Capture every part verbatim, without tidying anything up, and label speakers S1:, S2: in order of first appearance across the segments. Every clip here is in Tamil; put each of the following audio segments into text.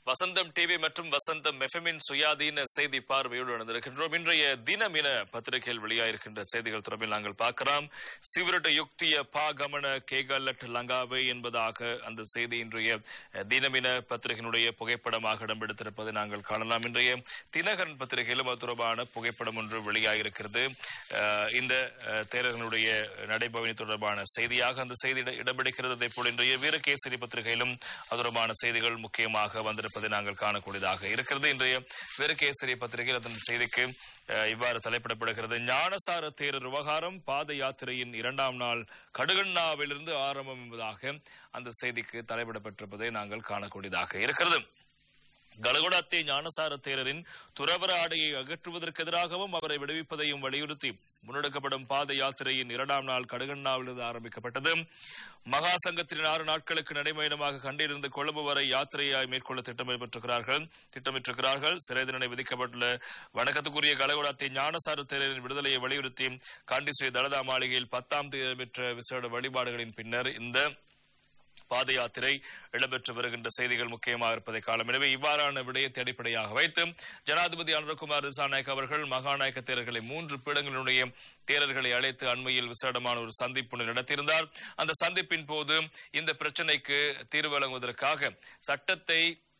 S1: வசந்தம் டிவி மற்றும் வசந்தம் எஃப்எம்மின் சுயாதீன செய்தி பார்வையோடு நடந்திருக்கின்றோம். இன்றைய தினமின பத்திரிகையில் வெளியாயிருக்கின்ற செய்திகள் தொடர்பில் நாங்கள் பார்க்கலாம். சிவரட்ட யுக்திய பாகமன கேகலட் லங்காவை என்பதாக அந்த செய்தி இன்றைய தினமின பத்திரிகையினுடைய புகைப்படமாக இடம்பெடுத்திருப்பதை நாங்கள் காணலாம். இன்றைய தினகரன் பத்திரிகையிலும் அது தொடர்பான புகைப்படம் ஒன்று வெளியாகிருக்கிறது. இந்த தேர்தலுடைய நடைபவனி தொடர்பான செய்தியாக அந்த செய்தி இடம்பெடுக்கிறது. அதே போல் இன்றைய வீரகேசரி பத்திரிகையிலும் அது தொடர்பான செய்திகள் முக்கியமாக வந்திருப்பது நாங்கள் காணக்கூடியதாக இருக்கிறது. இன்றைய வீரகேசரி பத்திரிகையில் அதன் செய்திக்கு இவ்வாறு தலைப்பிடப்படுகிறது. ஞானசார தேரர் விவகாரம் பாத யாத்திரையின் இரண்டாம் நாள் கடுகண்ணாவிலிருந்து ஆரம்பம் என்பதாக அந்த செய்திக்கு தலைப்பிடப்பட்டிருப்பதை நாங்கள் காணக்கூடியதாக இருக்கிறது. கலகுடாத்தே ஞானசார தேரரின் துறவர ஆடையை அகற்றுவதற்கு எதிராகவும் அவரை விடுவிப்பதையும் வலியுறுத்தி முன்னெடுக்கப்படும் பாத யாத்திரையின் இரண்டாம் நாள் கடுகண்ணாவிலிருந்து ஆரம்பிக்கப்பட்டது. மகா சங்கத்தின் ஆறு நாட்களுக்கு நடைமுறையாக கண்டிருந்து கொழும்பு வரை யாத்திரையாய் மேற்கொள்ள திட்டமிட்டிருக்கிறார்கள் திட்டமிட்டிருக்கிறார்கள் சிறை தண்டனை விதிக்கப்பட்டுள்ள வணக்கத்துக்குரிய கலகுடாத்தே ஞானசார தேரரின் விடுதலையை வலியுறுத்தி காண்டி ஸ்ரீ தலதா மாளிகையில் பத்தாம் தேதி பெற்ற விசேட வழிபாடுகளின் பின்னர் இந்த பாத யாத்திரை இடம்பெற்று வருகின்ற செய்திகள் முக்கியமாக இருப்பதை காலம். எனவே இவ்வாறான விடயத்தை அடிப்படையாக வைத்து ஜனாதிபதி அனுரகுமார் திசாநாயக் அவர்கள் மகாநாயக்க தேரர்களை மூன்று பீடங்களுடைய தேரர்களை அழைத்து அண்மையில் விசேடமான ஒரு சந்திப்பு நடத்தியிருந்தார். அந்த சந்திப்பின் போது இந்த பிரச்சனைக்கு தீர்வு வழங்குவதற்காக சட்டத்தை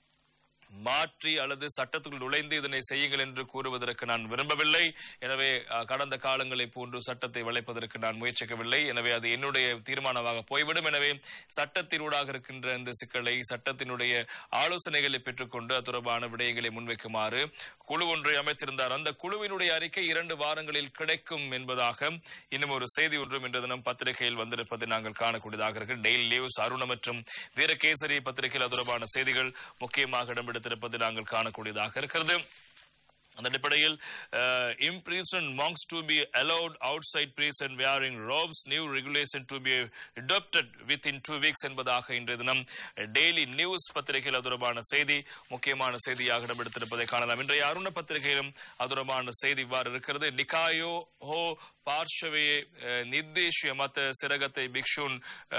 S1: மாற்றி அல்லது சட்டத்துக்குள் நுழைந்து இதனை செய்யுங்கள் என்று கூறுவதற்கு நான் விரும்பவில்லை. எனவே கடந்த காலங்களை போன்று சட்டத்தை வளைப்பதற்கு நான் முயற்சிக்கவில்லை. எனவே அது என்னுடைய தீர்மானமாக போய்விடும். எனவே சட்டத்தினூடாக இருக்கின்ற இந்த சிக்கலை சட்டத்தினுடைய ஆலோசனைகளை பெற்றுக்கொண்டு அது தொடர்பான விடயங்களை முன்வைக்குமாறு குழு ஒன்றை அமைத்திருந்தார். அந்த குழுவினுடைய அறிக்கை இரண்டு வாரங்களில் கிடைக்கும் என்பதாக இன்னும் ஒரு செய்தி ஒன்றும் இன்று தினம் பத்திரிகையில் வந்திருப்பதை நாங்கள் காணக்கூடியதாக இருக்கு. டெய்லி நியூஸ், அருண மற்றும் வீரகேசரி பத்திரிகையில் அது தொடர்பான செய்திகள் முக்கியமாக இடம்பெடுத்திருப்பது நாங்கள் காணக்கூடியதாக இருக்கிறது. அந்த அடிப்படையில் imprisoned monks to be allowed outside prison wearing robes, new regulation to be adopted within two weeks என்பதாக இன்றைய தினம் டெய்லி நியூஸ் பத்திரிகையில் தொடர்பான செய்தி முக்கியமான செய்தியாக இடம்பெடுத்திருப்பதை காணலாம். இன்றைய அருண பத்திரிகையிலும் தொடர்பான செய்தி இவ்வாறு இருக்கிறது. நிகாயோ ஹோ පාර්ශවයේ නිර්දේශය මත සිරගත භික්ෂුන්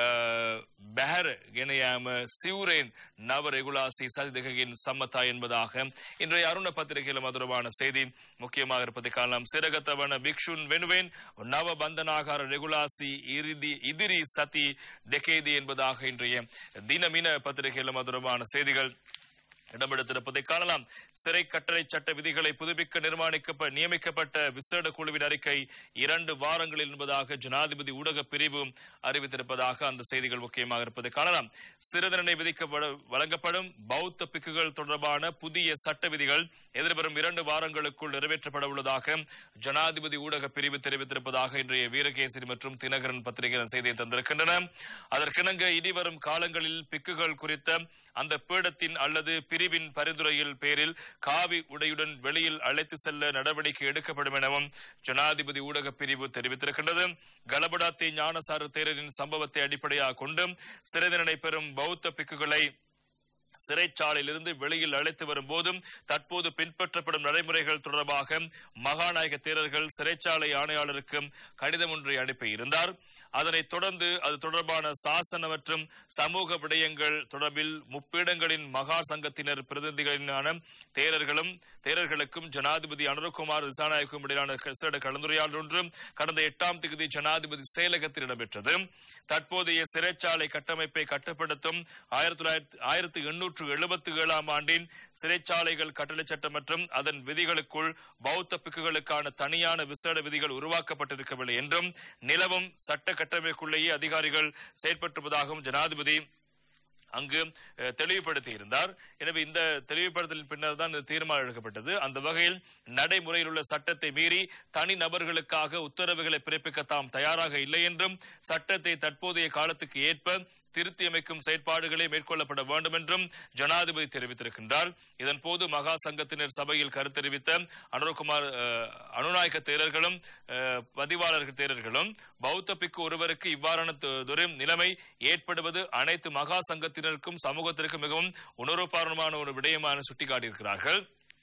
S1: බැහැර ගෙන යාම සිවුරෙන් නව ரெகுலாசி சதி දෙකකින් සම්මතයි என்பதாக இன்றைய அருண பத்திரிகையில் மதுரமான செய்தி முக்கியமாக இருப்பதை காணலாம். சிரகත වන භික්ෂුන් වෙනුවෙන් නව බන්ධනාගාර ரெகுலாசி இறுதி இதிரி சதி දෙකේදී என்பதாக இன்றைய தினமின பத்திரிகையில் மதுரமான செய்திகள் இடம்பெடுத்திருப்பதை காணலாம். சிறை கட்டளை சட்ட விதிகளை புதுப்பிக்க நிர்மாணிக்க நியமிக்கப்பட்ட விசேட குழுவின் அறிக்கை இரண்டு வாரங்களில் என்பதாக ஜனாதிபதி ஊடக பிரிவு அறிவித்திருப்பதாக அந்த செய்திகள் முக்கியமாக இருப்பதை காணலாம். சிறை தண்டனை விதிக்க வழங்கப்படும் பௌத்த பிக்குகள் தொடர்பான புதிய சட்ட விதிகள் எதிர்வரும் இரண்டு வாரங்களுக்குள் நிறைவேற்றப்பட உள்ளதாக ஜனாதிபதி ஊடக பிரிவு தெரிவித்திருப்பதாக இன்றைய வீரகேசரி மற்றும் தினகரன் பத்திரிகை செய்தியை தந்திருக்கின்றன. அதற்கிணங்க இனிவரும் காலங்களில் பிக்குகள் குறித்த அந்த பீடத்தின் அல்லது பிரிவின் பரிந்துரையில் பேரில் காவி உடையுடன் வெளியில் அழைத்து செல்ல நடவடிக்கை எடுக்கப்படும் எனவும் ஜனாதிபதி ஊடக பிரிவு தெரிவித்திருக்கின்றது. கலபடாத்தே ஞானசார தேரரின் சம்பவத்தை அடிப்படையாக கொண்டு சிறை தண்டனை பெறும் பௌத்த பிக்குகளை சிறைச்சாலையில் இருந்து வெளியில் அழைத்து வரும் போதும் தற்போது பின்பற்றப்படும் நடைமுறைகள் தொடர்பாக மகாநாயக தேரர்கள் சிறைச்சாலை ஆணையாளருக்கு கடிதம் ஒன்றை அனுப்பியிருந்தார். அதனைத் தொடர்ந்து அது தொடர்பான சாசன மற்றும் சமூக விடயங்கள் தொடர்பில் முப்பீடங்களின் மகா சங்கத்தினர் பிரதிநிதிகளினான தேரர்களும் தேரர்களுக்கும் ஜனாதிபதி அனுரகுமார் திசாநாயக்கும் இடையிலான கலந்துரையாடல் ஒன்று கடந்த எட்டாம் தேதி ஜனாதிபதி செயலகத்தில் இடம்பெற்றது. தற்போதைய சிறைச்சாலை கட்டமைப்பை கட்டுப்படுத்தும் ஆயிரத்தி தொள்ளாயிரத்தி ஆயிரத்தி எண்ணூற்று எழுபத்தி ஏழாம் ஆண்டின் சிறைச்சாலைகள் கட்டளை சட்டம் மற்றும் அதன் விதிகளுக்குள் பௌத்த பிக்குகளுக்கான தனியான விசேட விதிகள் உருவாக்கப்பட்டிருக்கவில்லை என்றும் நிலவும் சட்ட கட்டமைப்புக்குள்ளேயே அதிகாரிகள் செயற்பட்டிருப்பதாகவும் ஜனாதிபதி அங்கு தெளிவுபடுத்தி இருந்தார். எனவே இந்த தெளிவுபடுத்தலின் பின்னர் தான் இந்த தீர்மானம் எடுக்கப்பட்டது. அந்த வகையில் நடைமுறையில் உள்ள சட்டத்தை மீறி தனி நபர்களுக்காக உத்தரவுகளை பிறப்பிக்க தாம் தயாராக இல்லை என்றும் சட்டத்தை தற்போதைய காலத்துக்கு ஏற்ப திருத்தி அமைக்கும் செயற்பாடுகளை மேற்கொள்ளப்பட வேண்டும் என்றும் ஜனாதிபதி தெரிவித்திருக்கின்றார். இதன் போது மகா சங்கத்தினர் சபையில் கருத்து தெரிவித்த அனுரகுமார் அனுநாயக்க தேரர்களும் பதிவாளர்கள் தேரர்களும் பௌத்த பிக்கு ஒருவருக்கு இவ்வாறான நிலைமை ஏற்படுவது அனைத்து மகா சங்கத்தினருக்கும் சமூகத்திற்கும் மிகவும் உணர்வுபூர்வமான ஒரு விடயமான சுட்டிக்காட்டியிருக்கிறார்கள்.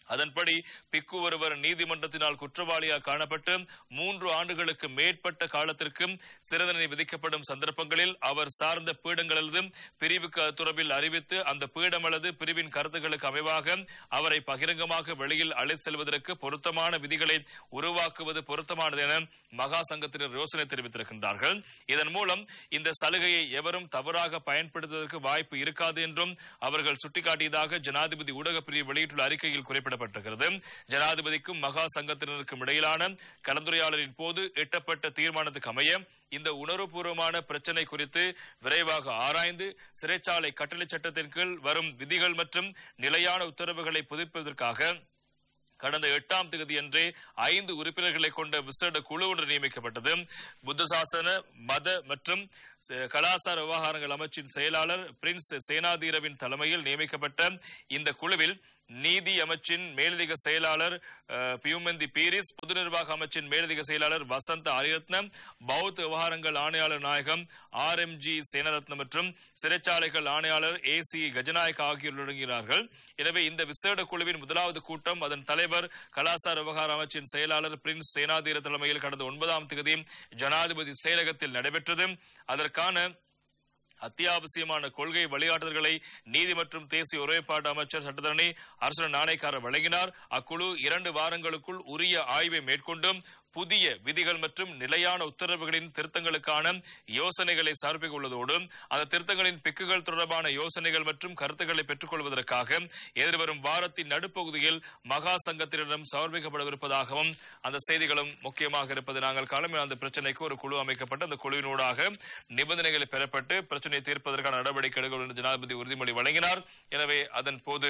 S1: அதன்படி பிக்கு ஒருவர் நீதிமன்றத்தினால் குற்றவாளியாக காணப்பட்டு மூன்று ஆண்டுகளுக்கு மேற்பட்ட காலத்திற்கு சிறை தண்டனை விதிக்கப்படும் சந்தர்ப்பங்களில் அவர் சார்ந்த பீடங்கள் அல்லது பிரிவுக்கு தொடர்பில் அறிவித்து அந்த பீடம் அல்லது பிரிவின் கருத்துக்களுக்கு அமைவாக அவரை பகிரங்கமாக வெளியில் அழைத்து செல்வதற்கு பொருத்தமான விதிகளை உருவாக்குவது பொருத்தமானது என மகா சங்கத்தினர் யோசனை தெரிவித்திருக்கின்றார்கள். இதன் மூலம் இந்த சலுகையை எவரும் தவறாக பயன்படுத்துவதற்கு வாய்ப்பு இருக்காது என்றும் அவர்கள் சுட்டிக்காட்டியதாக ஜனாதிபதி ஊடகப் பிரிவு வெளியிட்டுள்ள அறிக்கையில் குறிப்பிடப்பட்டிருக்கிறது. ஜனாதிபதிக்கும் மகா சங்கத்தினருக்கும் இடையிலான கலந்துரையாடலின் போது எட்டப்பட்ட தீர்மானத்துக்கு அமைய இந்த உணர்வுபூர்வமான பிரச்சினை குறித்து விரைவாக ஆராய்ந்து சிறைச்சாலை கட்டளை சட்டத்தின் கீழ் வரும் விதிகள் மற்றும் நிலையான உத்தரவுகளை புதுப்பிப்பதற்காக கடந்த எட்டாம் தேதி அன்றே ஐந்து உறுப்பினர்களை கொண்ட விசேட குழு ஒன்று நியமிக்கப்பட்டது. புத்த சாசன மத மற்றும் கலாசார விவகாரங்கள் அமைச்சின் செயலாளர் பிரின்ஸ் சேனாதீரவின் தலைமையில் நியமிக்கப்பட்ட இந்த குழுவில் நீதி அமைச்சின் மேலதிக செயலாளர் பியூமெந்தி பீரிஸ், பொது நிர்வாக அமைச்சின் மேலதிக செயலாளர் வசந்த அரிரத்னம், பௌத்த விவகாரங்கள் ஆணையாளர் நாயகம் ஆர் எம் ஜி சேனரத்னம் மற்றும் சிறைச்சாலைகள் ஆணையாளர் ஏ சி கஜநாயக் ஆகியோர் அடங்குகிறார்கள். எனவே இந்த விசேட குழுவின் முதலாவது கூட்டம் அதன் தலைவர் கலாசார விவகார அமைச்சின் செயலாளர் பிரின்ஸ் சேனாதீர தலைமையில் கடந்த ஒன்பதாம் தேதி ஜனாதிபதி செயலகத்தில் நடைபெற்றது. அதற்கான அத்தியாவசியமான கொள்கை வழிகாட்டுதல்களை நீதி மற்றும் தேசிய ஒருமைப்பாடு அமைச்சர் சட்டத்தரணி அரசு நாணயக்காரர் வழங்கினார். அக்குழு இரண்டு வாரங்களுக்குள் உரிய ஆய்வை மேற்கொண்டும் புதிய விதிகள் மற்றும் நிலையான உத்தரவுகளின் திருத்தங்களுக்கான யோசனைகளை சமர்ப்பிக்க உள்ளதோடு அந்த திருத்தங்களின் பிக்குகள் தொடர்பான யோசனைகள் மற்றும் கருத்துக்களை பெற்றுக் கொள்வதற்காக எதிர்வரும் வாரத்தின் நடுப்பகுதியில் மகா சங்கத்தினரிடம் சமர்ப்பிக்கப்படவிருப்பதாகவும் அந்த செய்திகளும் முக்கியமாக இருப்பது நாங்கள் காலம். அந்த பிரச்சனைக்கு ஒரு குழு அமைக்கப்பட்டு அந்த குழுவினூடாக நிபந்தனைகளை பெறப்பட்டு பிரச்சனையை தீர்ப்பதற்கான நடவடிக்கை எடுக்கப்படும் என்று ஜனாதிபதி உறுதிமொழி வழங்கினார். எனவே அதன் போது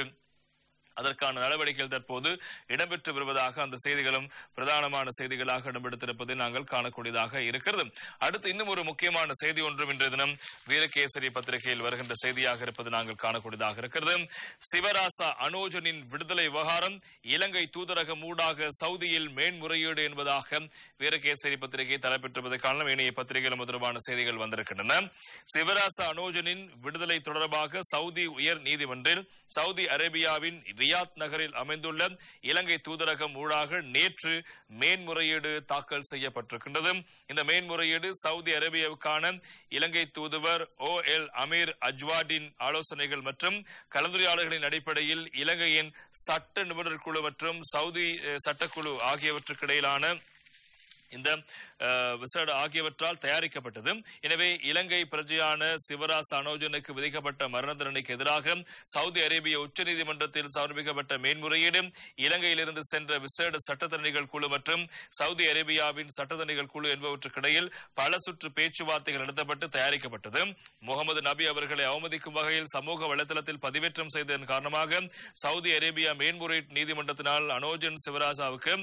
S1: அதற்கான நடவடிக்கைகள் தற்போது இடம்பெற்று வருவதாக அந்த செய்திகளும் பிரதானமான செய்திகளாக இடம்பெற்றிருப்பதை நாங்கள் காணக்கூடியதாக இருக்கிறது. அடுத்து இன்னும் ஒரு முக்கியமான செய்தி ஒன்றும் இன்றைய தினம் வீரகேசரி பத்திரிகையில் வருகின்ற செய்தியாக இருப்பது நாங்கள் காணக்கூடியதாக இருக்கிறது. சிவராசா அனோஜனின் விடுதலை விவகாரம் இலங்கை தூதரகம் ஊடாக சவுதியில் மேன்முறையீடு என்பதாக வீரகேசரி பத்திரிகை தலைப்பெற்றுவதை காரணம் ஏனைய பத்திரிகைகள் தொடர்பான செய்திகள் வந்திருக்கின்றன. சிவராசா அனோஜனின் விடுதலை தொடர்பாக சவுதி உயர் நீதிமன்றில் சவுதி அரேபியாவின் ரியாத் நகரில் அமைந்துள்ள இலங்கை தூதரகம் ஊடாக நேற்று மேன்முறையீடு தாக்கல் செய்யப்பட்டிருக்கின்றது. இந்த மேன்முறையீடு சவுதி அரேபியாவுக்கான இலங்கை தூதுவர் ஓ எல் அமீர் அஜ்வாடின் ஆலோசனைகள் மற்றும் கலந்துரையாடல்களின் அடிப்படையில் இலங்கையின் சட்ட நிபுணர் குழு மற்றும் சவுதி சட்டக்குழு ஆகியவற்றுக்கு இடையிலான இந்த விசேட ஆகியவற்றால் தயாரிக்கப்பட்டது. எனவே இலங்கை பிரஜையான சிவராச அனோஜனுக்கு விதிக்கப்பட்ட மரண தண்டனைக்கு எதிராக சவுதி அரேபிய உச்சநீதிமன்றத்தில் சமர்ப்பிக்கப்பட்ட மேன்முறையீடு இலங்கையிலிருந்து சென்ற விசேட சட்டத்தரணிகள் குழு மற்றும் சவுதி அரேபியாவின் சட்டத்தரணிகள் குழு என்பவற்றுக்கிடையில் பல சுற்று பேச்சுவார்த்தைகள் நடத்தப்பட்டு தயாரிக்கப்பட்டது. முகமது நபி அவர்களை அவமதிக்கும் வகையில் சமூக வலைதளத்தில் பதிவேற்றம் செய்ததன் காரணமாக சவுதி அரேபியா மேன்முறையீட்டு நீதிமன்றத்தினால் அனோஜன் சிவராசாவுக்கு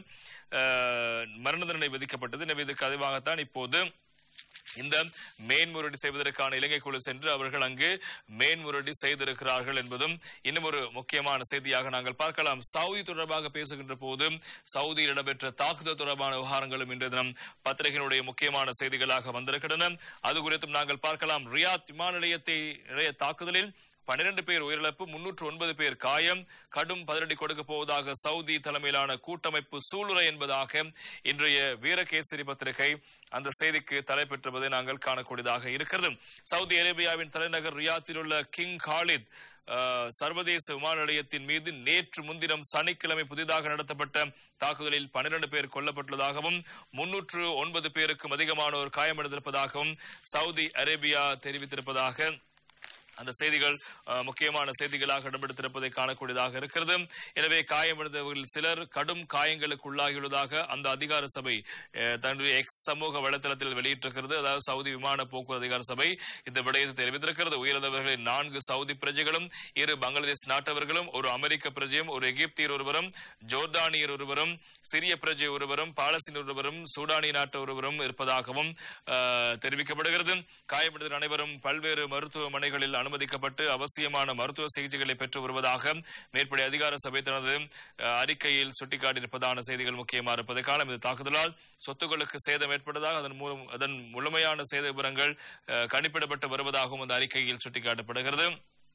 S1: மரண தண்டனை விதிக்கப்பட்டது. எனவே இதற்கு அதிகமாகத்தான் இப்போது இந்த மேன்முறையீடு செய்வதற்கான இலங்கை குழு சென்று அவர்கள் அங்கு மேன்முறையீடு செய்திருக்கிறார்கள் என்பதும் இன்னும் ஒரு முக்கியமான செய்தியாக நாங்கள் பார்க்கலாம். சவுதி தொடர்பாக பேசுகின்ற போது சவுதியில் இடம்பெற்ற தாக்குதல் தொடர்பான விவகாரங்களும் இன்றைய தினம் பத்திரிகையினுடைய முக்கியமான செய்திகளாக வந்திருக்கின்றன. அது குறித்தும் நாங்கள் பார்க்கலாம். ரியாத் விமான நிலையத்தை தாக்குதலில் பன்னிரண்டு பேர் உயிரிழப்பு, முன்னூற்று ஒன்பது பேர் காயம், கடும் பதிலடி கொடுக்க போவதாக சவுதி தலைமையிலான கூட்டமைப்பு சூளுரை என்பதாக இன்றைய வீரகேசரி பத்திரிகை அந்த செய்திக்கு தலைப்பெற்றுவதை நாங்கள் காணக்கூடியதாக இருக்கிறது. சவுதி அரேபியாவின் தலைநகர் ரியாத்தில் உள்ள கிங் காலித் சர்வதேச விமான நிலையத்தின் மீது நேற்று முன்தினம் சனிக்கிழமை புதிதாக நடத்தப்பட்ட தாக்குதலில் பன்னிரண்டு பேர் கொல்லப்பட்டுள்ளதாகவும் முன்னூற்று ஒன்பது பேருக்கும் அதிகமானோர் காயமடைந்திருப்பதாகவும் சவுதி அரேபியா தெரிவித்திருப்பதாக அந்த செய்திகள் முக்கியமான செய்திகளாக இடம்பெற்றிருப்பதை காணக்கூடியதாக இருக்கிறது. எனவே காயமடைந்தவர்கள் சிலர் கடும் காயங்களுக்கு உள்ளாகியுள்ளதாக அந்த அதிகார சபை தன்னுடைய எக்ஸ் சமூக வலைதளத்தில் வெளியிட்டிருக்கிறது. அதாவது சவுதி விமான போக்குவரத்து அதிகார சபை இந்த விடயத்தை தெரிவித்திருக்கிறது. உயிரிழந்தவர்களில் நான்கு சவுதி பிரஜைகளும், இரு பங்களாதேஷ் நாட்டவர்களும், ஒரு அமெரிக்க பிரஜையும், ஒரு எகிப்தியர் ஒருவரும், ஜோர்டானியர் ஒருவரும், சிரிய பிரஜை ஒருவரும், பாலஸ்தீன் ஒருவரும், சூடானிய நாட்டு ஒருவரும் இருப்பதாகவும் தெரிவிக்கப்படுகிறது. காயமடைந்த அனைவரும் பல்வேறு மருத்துவமனைகளில் அனுமதிக்கப்பட்டு அவசியமான மருத்துவ சிகிச்சைகளை பெற்று வருவதாக மேற்படி அதிகார சபை தனது அறிக்கையில் சுட்டிக்காட்டியிருப்பதான செய்திகள் முக்கியமாக இருப்பதை காலம். இந்த தாக்குதலால் சொத்துக்களுக்கு சேதம் ஏற்பட்டதாக அதன் மூலம் அதன் முழுமையான சேத விவரங்கள் கணிப்பிடப்பட்டு வருவதாகவும் அந்த அறிக்கையில் சுட்டிக்காட்டப்படுகிறது.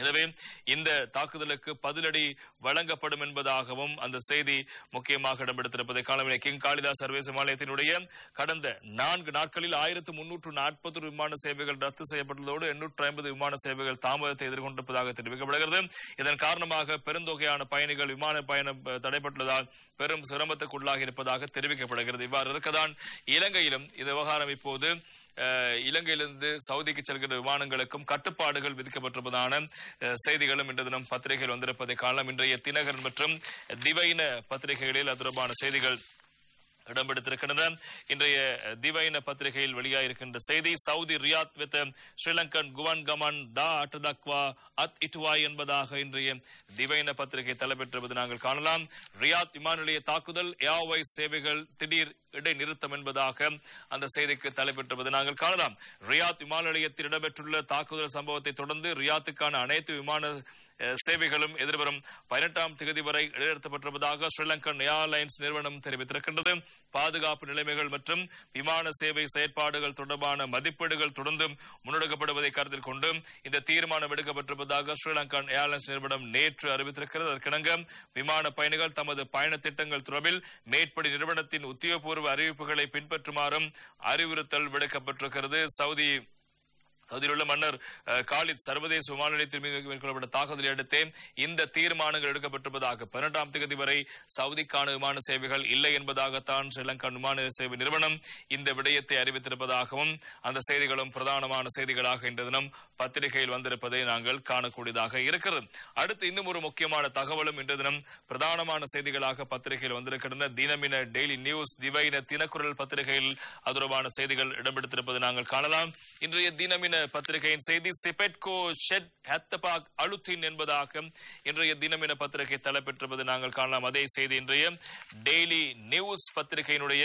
S1: எனவே இந்த தாக்குதலுக்கு பதிலடி வழங்கப்படும் என்பதாகவும் அந்த செய்தி முக்கியமாக இடம்பெடுத்திருப்பதை காணவில்லை. கிங் காளிதாஸ் சர்வதேச விமானத்தினுடைய கடந்த நான்கு நாட்களில் ஆயிரத்து முன்னூற்று நாற்பது விமான சேவைகள் ரத்து செய்யப்பட்டுள்ளதோடு எண்ணூற்று ஐம்பது விமான சேவைகள் தாமதத்தை எதிர்கொண்டிருப்பதாக தெரிவிக்கப்படுகிறது. இதன் காரணமாக பெருந்தொகையான பயணிகள் விமான பயணம் தடைப்பட்டுள்ளதால் பெரும் சிரமத்துக்குள்ளாகி இருப்பதாக தெரிவிக்கப்படுகிறது. இவ்வாறு இருக்கதான் இலங்கையிலும் இந்த விவகாரம் இப்போது இலங்கையிலிருந்து சவுதிக்கு செல்கின்ற விமானங்களுக்கும் கட்டுப்பாடுகள் விதிக்கப்பட்டிருப்பதான செய்திகளும் இன்று தினம் பத்திரிகைகள் வந்திருப்பதை காணலாம். இன்றைய தினகரன் மற்றும் திவைன பத்திரிகைகளில் அது தொடர்பான செய்திகள் இடம்பெடுத்திருக்கின்றன. இன்றைய திவைன பத்திரிகையில் வெளியாயிருக்கின்ற செய்தி, Saudi Riyadh with Sri Lankan குவன் come on தா அட்டதக்வா அத் இட்டுவாய் என்பதாக இன்றைய திவைன பத்திரிகை தலைப்பெற்றிருப்பது நாங்கள் காணலாம். ரியாத் விமான நிலைய தாக்குதல், ஏர்வைஸ் சேவைகள் திடீர் இடைநிறுத்தம் என்பதாக அந்த செய்திக்கு தலைப்பெற்றிருப்பது நாங்கள் காணலாம். ரியாத் விமான நிலையத்தில் இடம்பெற்றுள்ள தாக்குதல் சம்பவத்தை தொடர்ந்து ரியாத்துக்கான அனைத்து விமான சேவைகளும் எதிர்வரும் பதினெட்டாம் தேதி வரை இடைநிறுத்தப்பட்டிருப்பதாக ஸ்ரீலங்கன் ஏர்லைன்ஸ் நிறுவனம் தெரிவித்திருக்கின்றது. பாதுகாப்பு நிலைமைகள் மற்றும் விமான சேவை செயற்பாடுகள் தொடர்பான மதிப்பீடுகள் தொடர்ந்து முன்னெடுக்கப்படுவதை கருத்தில் கொண்டு இந்த தீர்மானம் எடுக்கப்பட்டிருப்பதாக ஸ்ரீலங்கன் ஏர்லைன்ஸ் நிறுவனம் நேற்று அறிவித்திருக்கிறது. அதற்கிணங்க விமான பயணிகள் தமது பயண திட்டங்கள் தொடர்பில் மேற்படி நிறுவனத்தின் உத்தியோகபூர்வ அறிவிப்புகளை பின்பற்றுமாறும் அறிவுறுத்தல் விடுக்கப்பட்டிருக்கிறது. சவுதி சவுதியில் உள்ள மன்னர் காலித் சர்வதேச விமான நிலையத்தில் மேற்கொள்ளப்பட்ட தாக்குதலை அடுத்தே இந்த தீர்மானங்கள் எடுக்கப்பட்டிருப்பதாக பதினெட்டாம் தேதி வரை சவுதிக்கான விமான சேவைகள் இல்லை என்பதாகத்தான் ஸ்ரீலங்கா விமான சேவை நிறுவனம் இந்த விடயத்தை அறிவித்திருப்பதாகவும் அந்த செய்திகளும் பிரதானமான செய்திகளாக இன்று தினம் பத்திரிகையில் வந்திருப்பதை நாங்கள் காணக்கூடியதாக இருக்கிறது. அடுத்து இன்னும் ஒரு முக்கியமான தகவலும் இன்று தினம் பிரதானமான செய்திகளாக பத்திரிகையில் வந்திருக்கின்றன. தினமின டெய்லி நியூஸ் திவைன தினக்குரல் பத்திரிகையில் அது தொடர்பான செய்திகள் இடம்பெடுத்திருப்பதை நாங்கள் காணலாம். இன்றைய தினமின பத்திரிகையின் செய்தி, சிபெட்கோ ஷெட் ஹத்தபாக் அலுத்தின் என்பதாக இன்றைய தினமின பத்திரிகை தலைப்பெற்றிருப்பது நாங்கள் காணலாம். அதே செய்தி இன்றைய டெய்லி நியூஸ் பத்திரிகையினுடைய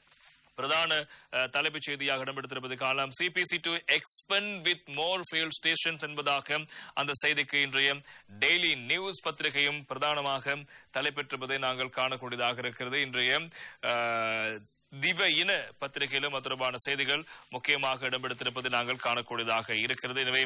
S1: பிரதான தலைப்புச் செய்தியாக இடம்பெடுத்திருப்பது காணலாம். CBC to expand with more fuel stations என்பதாக அந்த செய்திக்கு இன்றைய டெய்லி நியூஸ் பத்திரிகையும் பிரதானமாக தலைப்பெற்றிருப்பதை நாங்கள் காணக்கூடியதாக இருக்கிறது. இன்றைய திவையின பத்திரிகையிலும் அது தொடர்பான செய்திகள் முக்கியமாக இடம்பெடுத்திருப்பது நாங்கள் காணக்கூடியதாக இருக்கிறது. எனவே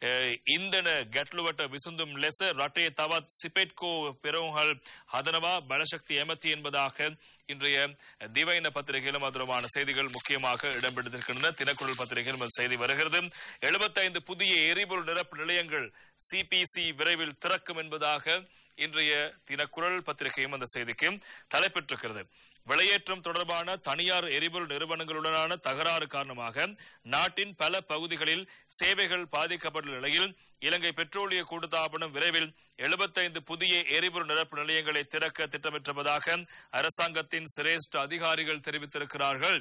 S1: இந்தன கெட்லுவட்ட விசுந்தும் லெச ரட்டே தவத் சிபெட்கோ பெரோஹல் ஹதனவா பலசக்தி எமத்தி என்பதாக இன்றைய திவைன பத்திரிகையிலும் அது தொடர்பான செய்திகள் முக்கியமாக இடம்பெடுத்திருக்கின்றன. தினக்குரல் பத்திரிகையிலும் செய்தி வருகிறது. எழுபத்தைந்து புதிய எரிபொருள் நிரப்பு நிலையங்கள் சிபிசி விரைவில் திறக்கும் என்பதாக இன்றைய தினக்குரல் பத்திரிகையும் அந்த செய்திக்கு தலைப்பெற்றிருக்கிறது. விலையேற்றம் தொடர்பான தனியார் எரிபொருள் நிறுவனங்களுடனான தகராறு காரணமாக நாட்டின் பல பகுதிகளில் சேவைகள் பாதிக்கப்பட்டுள்ள நிலையில் இலங்கை பெட்ரோலிய கூட்டுத்தாபனம் விரைவில் எழுபத்தைந்து புதிய எரிபொருள் நிரப்பு நிலையங்களை திறக்க திட்டமிட்டிருப்பதாக அரசாங்கத்தின் சிரேஷ்ட அதிகாரிகள் தெரிவித்திருக்கிறார்கள்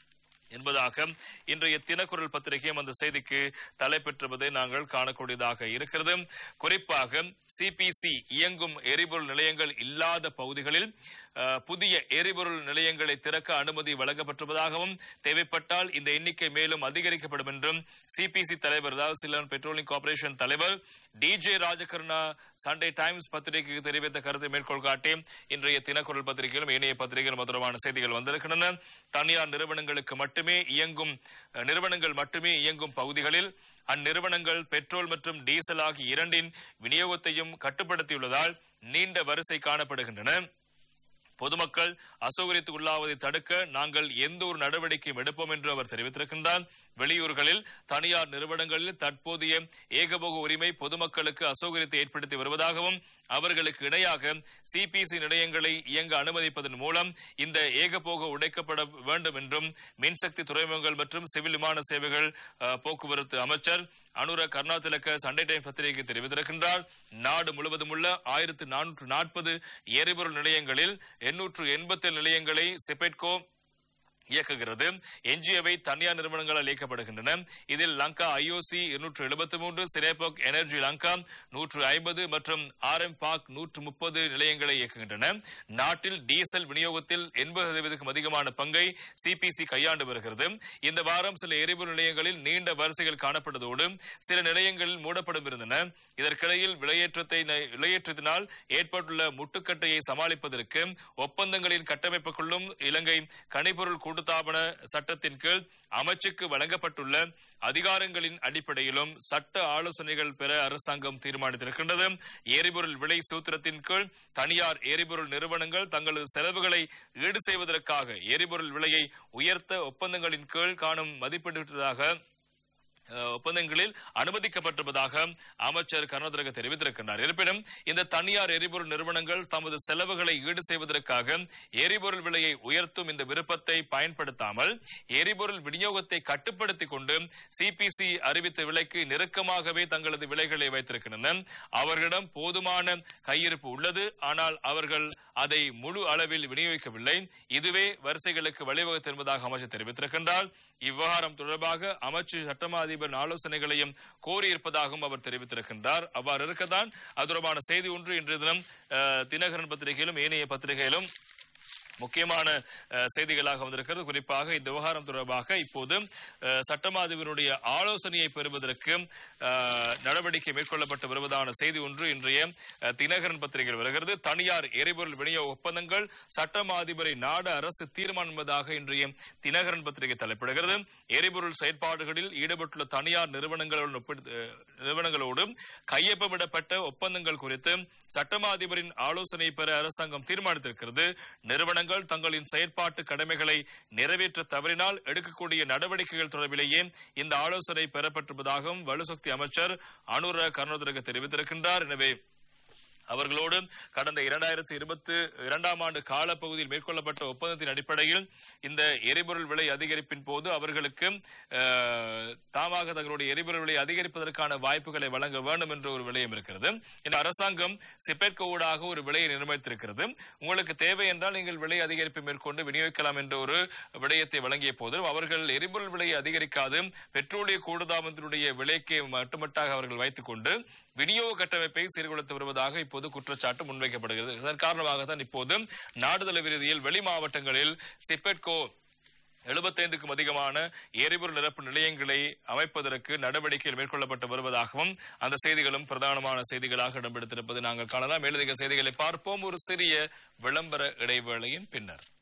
S1: என்பதாக இன்றைய தினக்குரல் பத்திரிகையும் அந்த செய்திக்கு தலைப்பெற்றுவதை நாங்கள் காணக்கூடியதாக இருக்கிறது. குறிப்பாக சிபிசி இயங்கும் எரிபொருள் நிலையங்கள் இல்லாத பகுதிகளில் புதிய எரிபொருள் நிலையங்களை திறக்க அனுமதி வழங்கப்பட்டிருப்பதாகவும் தேவைப்பட்டால் இந்த எண்ணிக்கை மேலும் அதிகரிக்கப்படும் என்றும் சிபிசி தலைவர் அதாவது சிலன் பெட்ரோலியம் கார்ப்பரேஷன் தலைவர் டிஜே ராஜகருணா சண்டே டைம்ஸ் பத்திரிகைக்கு தெரிவித்த கருத்தை மேற்கோள் காட்டி இன்றைய தினக்குரல் பத்திரிகையிலும் ஏனைய பத்திரிகைகளும் தொடர்பான செய்திகள் வந்திருக்கின்றன. தனியார் நிறுவனங்களுக்கு மட்டுமே இயங்கும் நிறுவனங்கள் மட்டுமே இயங்கும் பகுதிகளில் அந்நிறுவனங்கள் பெட்ரோல் மற்றும் டீசல் ஆகிய இரண்டின் விநியோகத்தையும் கட்டுப்படுத்தியுள்ளதால் நீண்ட வரிசை காணப்படுகின்றன. பொதுமக்கள் அசௌகரியத்துக்கு உள்ளாவதை தடுக்க நாங்கள் எந்த ஒரு நடவடிக்கையும் எடுப்போம் என்று அவர் தெரிவித்திருக்கின்றார். வெளியூர்களில் தனியார் நிறுவனங்களில் தற்போதைய ஏகபோக உரிமை பொதுமக்களுக்கு அசௌகரியத்தை ஏற்படுத்தி வருவதாகவும் அவர்களுக்கு இணையாக சிபிசி நிலையங்களை இயங்க அனுமதிப்பதன் மூலம் இந்த ஏகபோக உடைக்கப்பட வேண்டும் என்றும் மின்சக்தி துறைமுகங்கள் மற்றும் சிவில் விமான சேவைகள் போக்குவரத்து அமைச்சர் அனுர கருணாதிலக்க சண்டே டைம் பத்திரிகைக்கு தெரிவித்திருக்கின்றார். நாடு முழுவதும் உள்ள ஆயிரத்து நானூற்று நாற்பது எரிபொருள் நிலையங்களில் எண்ணூற்று எண்பத்தி ஏழு நிலையங்களை சிபெட்கோ இயக்குகிறது. எஞ்சியவை தனியார் நிறுவனங்களால் இயக்கப்படுகின்றன. இதில் லங்கா ஐஓசி இருநூற்று எழுபத்தி மூன்று, சினேபோக் எனர்ஜி லங்கா நூற்று ஐம்பது மற்றும் ஆர் எம் பாக் நூற்று முப்பது நிலையங்களை இயக்குகின்றன. நாட்டில் டீசல் விநியோகத்தில் எண்பது சதவீதத்துக்கும் அதிகமான பங்கை சிபிசி கையாண்டு வருகிறது. இந்த வாரம் சில எரிபொருள் நிலையங்களில் நீண்ட வரிசைகள் காணப்பட்டதோடு சில நிலையங்களில் மூடப்படும் இருந்தன. இதற்கிடையில் விலையேற்றத்தை விலையேற்றத்தினால் ஏற்பட்டுள்ள முட்டுக்கட்டையை சமாளிப்பதற்கு ஒப்பந்தங்களின் கட்டமைப்புக்குள்ளும் இலங்கை கனிப்பொருள் கூட்டுத்தாபன சட்டத்தின் கீழ் அமைச்சுக்கு வழங்கப்பட்டுள்ள அதிகாரங்களின் அடிப்படையிலும் சட்ட ஆலோசனைகள் பெற அரசாங்கம் தீர்மானித்திருக்கின்றது. எரிபொருள் விலை சூத்திரத்தின் கீழ் தனியார் எரிபொருள் நிறுவனங்கள் தங்களது செலவுகளை ஈடு செய்வதற்காக எரிபொருள் விலையை உயர்த்த ஒப்பந்தங்களின் கீழ் காணும் மதிப்பிட்டதாக ஒப்பந்தங்களில் அனுமதிக்கப்பட்டிருப்பதாக அமைச்சர் கருணாதிலக தெரிவித்திருக்கின்றார். இருப்பினும் இந்த தனியார் எரிபொருள் நிறுவனங்கள் தமது செலவுகளை ஈடு செய்வதற்காக எரிபொருள் விலையை உயர்த்தும் இந்த விருப்பத்தை பயன்படுத்தாமல் எரிபொருள் விநியோகத்தை கட்டுப்படுத்திக் கொண்டு சிபிசி அறிவித்த விலைக்கு நெருக்கமாகவே தங்களது விலைகளை வைத்திருக்கின்றனர். அவர்களிடம் போதுமான கையிருப்பு உள்ளது, ஆனால் அவர்கள் அதை முழு அளவில் விநியோகிக்கவில்லை. இதுவே வரிசைகளுக்கு வழிவகுத்து என்பதாக அமைச்சர் தெரிவித்திருக்கின்றார். இவ்விவகாரம் தொடர்பாக அமைச்சர் சட்டமா அதிபர் ஆலோசனைகளையும் கோரியிருப்பதாகவும் அவர் தெரிவித்திருக்கின்றார். அவ்வாறு இருக்கத்தான் அது தொடர்பான செய்தி ஒன்று இன்றைய தினம் தினகரன் பத்திரிகையிலும் ஏனைய பத்திரிகையிலும் முக்கியமான செய்திகளாக வந்திருக்கிறது. குறிப்பாக இந்த விவகாரம் தொடர்பாக இப்போது சட்டமா அதிபருடைய ஆலோசனையை பெறுவதற்கு நடவடிக்கை மேற்கொள்ளப்பட்டு வருவதான செய்தி ஒன்று இன்றைய தினகரன் பத்திரிகையில் வருகிறது. தனியார் எரிபொருள் விநியோக ஒப்பந்தங்கள் சட்டமா அதிபரை நாட அரசு தீர்மானம் என்பதாக இன்றைய தினகரன் பத்திரிகை தலைப்பிடுகிறது. எரிபொருள் செயற்பாடுகளில் ஈடுபட்டுள்ள தனியார் நிறுவனங்களோடு நிறுவனங்களோடு கையொப்பமிடப்பட்ட ஒப்பந்தங்கள் குறித்து சட்டமா அதிபரின் ஆலோசனை பெற அரசாங்கம் தீர்மானித்திருக்கிறது. நிறுவனங்கள் தங்களின் செயற்பாட்டு கடமைகளை நிறைவேற்ற தவறினால் எடுக்கக்கூடிய நடவடிக்கைகள் தொடர்பிலேயே இந்த ஆலோசனை பெறப்பட்டிருப்பதாகவும் வலுசக்தி அமைச்சர் அனுர கருணாதிலக தெரிவித்திருக்கின்றார். எனவே அவர்களோடு கடந்த இரண்டாயிரத்தி இருபத்தி இரண்டாம் ஆண்டு காலப்பகுதியில் மேற்கொள்ளப்பட்ட ஒப்பந்தத்தின் அடிப்படையில் இந்த எரிபொருள் விலை அதிகரிப்பின் போது அவர்களுக்கு தாமாக தங்களுடைய எரிபொருள் விலை அதிகரிப்பதற்கான வாய்ப்புகளை வழங்க வேண்டும் என்ற ஒரு விலையும் இருக்கிறது. இந்த அரசாங்கம் சிபெட்கோ ஊடாக ஒரு விலையை நிர்ணயித்திருக்கிறது. உங்களுக்கு தேவை என்றால் நீங்கள் விலை அதிகரிப்பை மேற்கொண்டு விநியோகிக்கலாம் என்ற ஒரு விடயத்தை வழங்கிய போதும் அவர்கள் எரிபொருள் விலையை அதிகரிக்காது பெட்ரோலிய கூடுதாமத்தினுடைய விலைக்கு மட்டுமட்டாக அவர்கள் வைத்துக் கொண்டு விநியோக கட்டமைப்பை சீர்குலைத்து வருவதாக இப்போது குற்றச்சாட்டு முன்வைக்கப்படுகிறது. இதன் காரணமாகத்தான் இப்போது நாடு தழுவிய ரீதியில் வெளி மாவட்டங்களில் சிபெட்கோ எழுபத்தைந்துக்கும் அதிகமான எரிபொருள் நிரப்பு நிலையங்களை அமைப்பதற்கு நடவடிக்கைகள் மேற்கொள்ளப்பட்டு வருவதாகவும் அந்த செய்திகளும் பிரதானமான செய்திகளாக இடம்பெடுத்திருப்பதை நாங்கள் காணலாம். மேலதிக செய்திகளை பார்ப்போம் ஒரு சிறிய விளம்பர இடைவேளையின் பின்னர்.